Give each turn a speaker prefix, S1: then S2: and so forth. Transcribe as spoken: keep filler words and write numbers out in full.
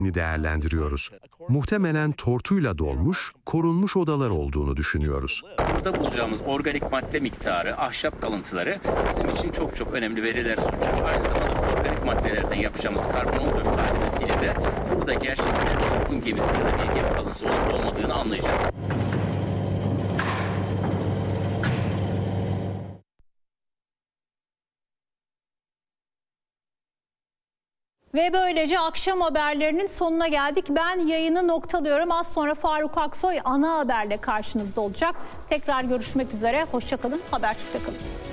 S1: değerlendiriyoruz. Muhtemelen tortuyla dolmuş, korunmuş odalar olduğunu düşünüyoruz.
S2: Burada bulacağımız organik madde miktarı, ahşap kalıntıları bizim için çok çok önemli veriler sunacak. Aynı zamanda organik maddelerden yapacağımız karbon on dört talimesiyle de burada gerçekten kum gemisi ya da bir gemi kalıntısı olup olmadığını anlayacağız.
S3: Ve böylece akşam haberlerinin sonuna geldik. Ben yayını noktalıyorum. Az sonra Faruk Aksoy ana haberle karşınızda olacak. Tekrar görüşmek üzere. Hoşça kalın. Habertürk'te kalın.